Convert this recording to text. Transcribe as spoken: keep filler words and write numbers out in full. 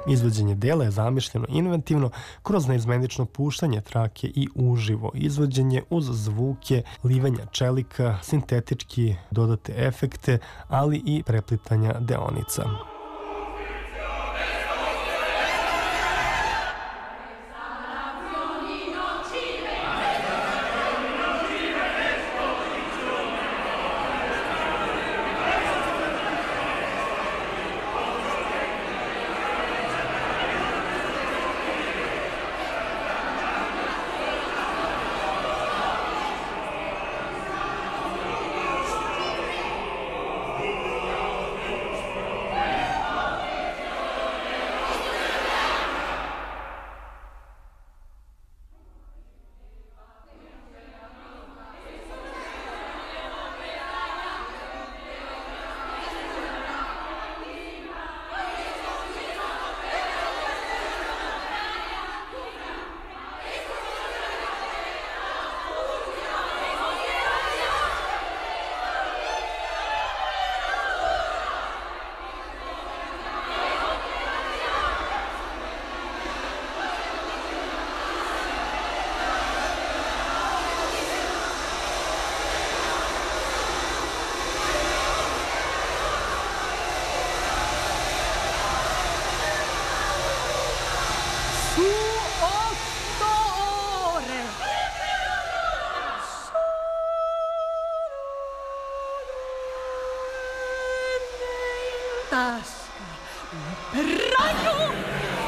Izvođenje dela je zamišljeno inventivno kroz neizmenično puštanje trake i uživo izvođenje uz zvuke, livanja čelika, sintetički dodate efekte, ali i preplitanja deonica. Tasca, un perraio